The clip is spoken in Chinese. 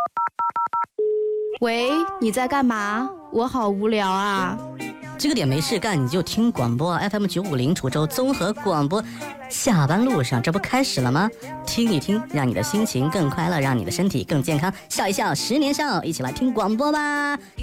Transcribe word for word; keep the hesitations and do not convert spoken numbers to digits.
喂，你在干嘛？我好无聊啊。 这个点没事干，你就听广播 F M 九五零滁州综合广播。下班路上，这不开始了吗？听一听，让你的心情更快乐，让你的身体更健康。笑一笑，十年少，一起来听广播吧。